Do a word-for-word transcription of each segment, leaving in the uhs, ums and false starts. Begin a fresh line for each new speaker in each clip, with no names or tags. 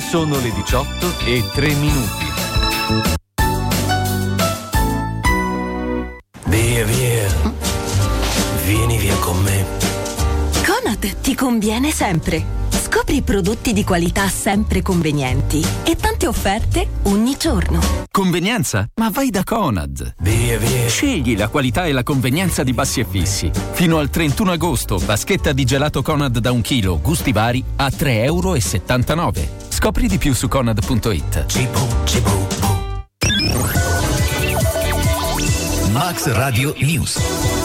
Sono le diciotto e tre minuti.
Via, via. Vieni via con me.
Conad ti conviene sempre. Scopri prodotti di qualità sempre convenienti e tante offerte ogni giorno.
Convenienza? Ma vai da Conad.
Via, via.
Scegli la qualità e la convenienza di Bassi e Fissi. Fino al trentuno agosto, vaschetta di gelato Conad da un chilo, gusti vari, a tre virgola settantanove euro. Scopri di più su conad punto it.
Cibo, cibo, Max Radio News.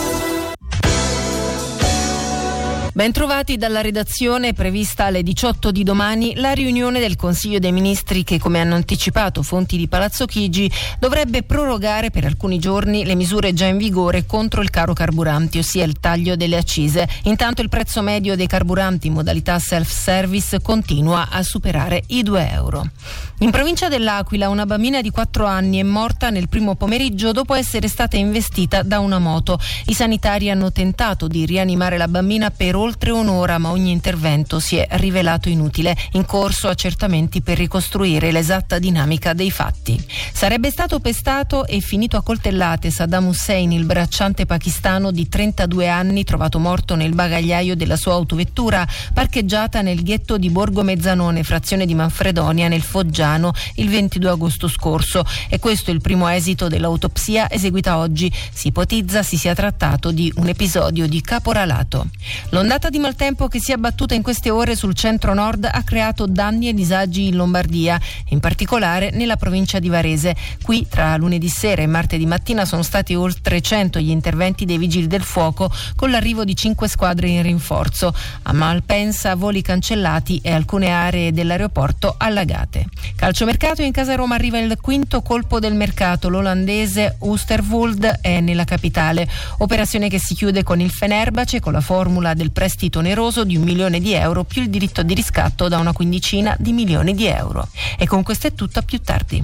Bentrovati dalla redazione. Prevista alle diciotto di domani la riunione del Consiglio dei Ministri che, come hanno anticipato fonti di Palazzo Chigi, dovrebbe prorogare per alcuni giorni le misure già in vigore contro il caro carburanti, ossia il taglio delle accise. Intanto il prezzo medio dei carburanti in modalità self-service continua a superare i due euro. In provincia dell'Aquila una bambina di quattro anni è morta nel primo pomeriggio dopo essere stata investita da una moto. I sanitari hanno tentato di rianimare la bambina per oltre un'ora, ma ogni intervento si è rivelato inutile. In corso accertamenti per ricostruire l'esatta dinamica dei fatti. Sarebbe stato pestato e finito a coltellate Saddam Hussein, il bracciante pakistano di trentadue anni trovato morto nel bagagliaio della sua autovettura parcheggiata nel ghetto di Borgo Mezzanone, frazione di Manfredonia, nel Foggiano, il ventidue agosto scorso. E questo è il primo esito dell'autopsia eseguita oggi. Si ipotizza si sia trattato di un episodio di caporalato. L'ondata di maltempo che si è abbattuta in queste ore sul centro-nord ha creato danni e disagi in Lombardia, in particolare nella provincia di Varese. Qui tra lunedì sera e martedì mattina sono stati oltre cento gli interventi dei vigili del fuoco, con l'arrivo di cinque squadre in rinforzo. A Malpensa voli cancellati e alcune aree dell'aeroporto allagate. Calciomercato, in casa Roma arriva il quinto colpo del mercato. L'olandese Oosterwolde è nella capitale. Operazione che si chiude con il Fenerbahce con la formula del prestito oneroso di un milione di euro più il diritto di riscatto da una quindicina di milioni di euro. E con questo è tutto, a più tardi.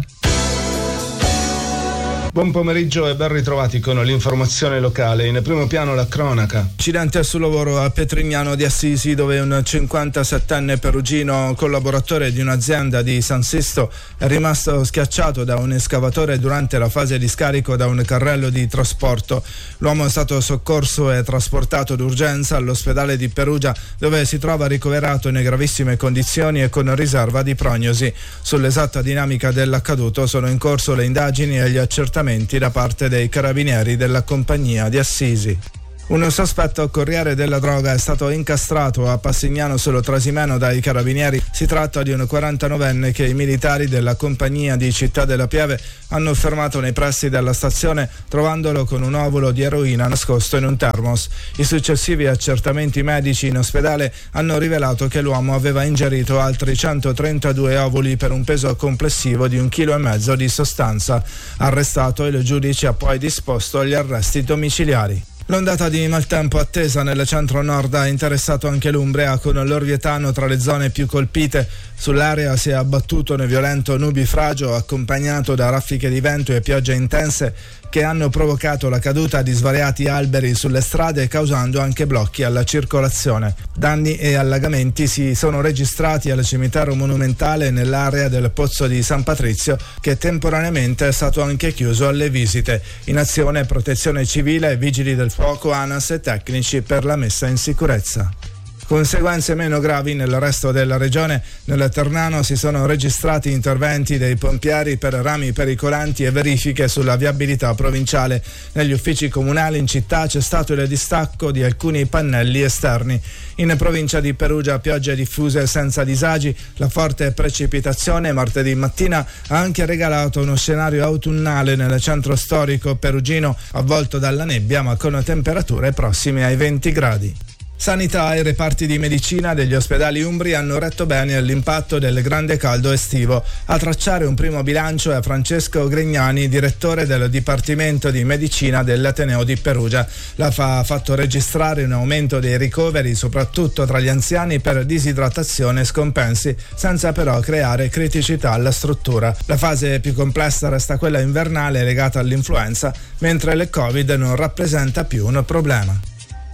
Buon pomeriggio e ben ritrovati con l'informazione locale. In primo piano la cronaca. Incidente sul lavoro a Petrignano di Assisi, dove un cinquantasettenne perugino, collaboratore di un'azienda di San Sisto, è rimasto schiacciato da un escavatore durante la fase di scarico da un carrello di trasporto. L'uomo è stato soccorso e trasportato d'urgenza all'ospedale di Perugia, dove si trova ricoverato in gravissime condizioni e con riserva di prognosi. Sull'esatta dinamica dell'accaduto sono in corso le indagini e gli accertamenti da parte dei carabinieri della compagnia di Assisi. Un sospetto corriere della droga è stato incastrato a Passignano sullo Trasimeno dai carabinieri. Si tratta di un quarantanovenne che i militari della compagnia di Città della Pieve hanno fermato nei pressi della stazione, trovandolo con un ovulo di eroina nascosto in un termos. I successivi accertamenti medici in ospedale hanno rivelato che l'uomo aveva ingerito altri centotrentadue ovuli per un peso complessivo di un chilo e mezzo di sostanza. Arrestato, il giudice ha poi disposto gli arresti domiciliari. L'ondata di maltempo attesa nel centro-nord ha interessato anche l'Umbria, con l'Orvietano tra le zone più colpite. Sull'area si è abbattuto un violento nubifragio accompagnato da raffiche di vento e piogge intense che hanno provocato la caduta di svariati alberi sulle strade, causando anche blocchi alla circolazione. Danni e allagamenti si sono registrati al cimitero monumentale nell'area del Pozzo di San Patrizio, che temporaneamente è stato anche chiuso alle visite. In azione Protezione Civile, Vigili del Fuoco, ANAS e tecnici per la messa in sicurezza. Conseguenze meno gravi nel resto della regione. Nel Ternano si sono registrati interventi dei pompieri per rami pericolanti e verifiche sulla viabilità provinciale. Negli uffici comunali in città c'è stato il distacco di alcuni pannelli esterni. In provincia di Perugia piogge diffuse senza disagi. La forte precipitazione martedì mattina ha anche regalato uno scenario autunnale nel centro storico perugino, avvolto dalla nebbia ma con temperature prossime ai venti gradi. Sanità e reparti di medicina degli ospedali umbri hanno retto bene all'impatto del grande caldo estivo. A tracciare un primo bilancio è Francesco Grignani, direttore del Dipartimento di Medicina dell'Ateneo di Perugia. La F A ha fatto registrare un aumento dei ricoveri, soprattutto tra gli anziani, per disidratazione e scompensi, senza però creare criticità alla struttura. La fase più complessa resta quella invernale legata all'influenza, mentre il Covid non rappresenta più un problema.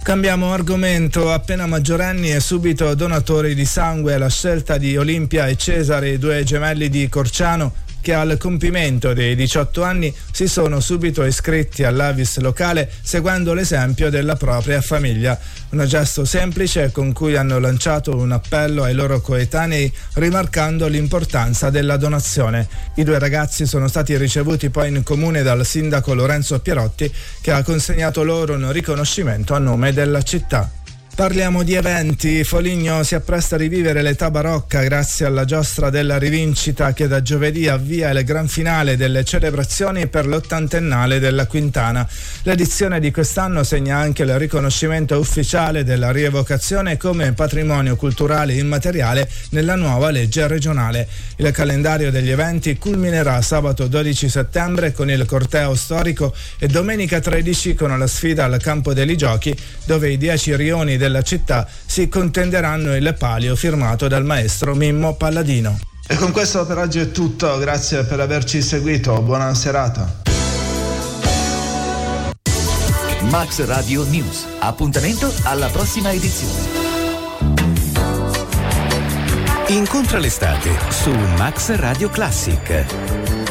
Cambiamo argomento. Appena maggiorenni e subito donatori di sangue, la scelta di Olimpia e Cesare, i due gemelli di Corciano, che al compimento dei diciotto anni si sono subito iscritti all'A V I S locale seguendo l'esempio della propria famiglia. Un gesto semplice con cui hanno lanciato un appello ai loro coetanei, rimarcando l'importanza della donazione. I due ragazzi sono stati ricevuti poi in comune dal sindaco Lorenzo Pierotti, che ha consegnato loro un riconoscimento a nome della città. Parliamo di eventi. Foligno si appresta a rivivere l'età barocca grazie alla giostra della Rivincita, che da giovedì avvia il gran finale delle celebrazioni per l'ottantennale della Quintana. L'edizione di quest'anno segna anche il riconoscimento ufficiale della rievocazione come patrimonio culturale immateriale nella nuova legge regionale. Il calendario degli eventi culminerà sabato dodici settembre con il corteo storico e domenica tredici con la sfida al Campo dei Giochi, dove i dieci rioni della città si contenderanno il palio firmato dal maestro Mimmo Palladino. E con questo per oggi è tutto, grazie per averci seguito, buona serata.
Max Radio News, appuntamento alla prossima edizione.
Incontra l'estate su Max Radio Classic.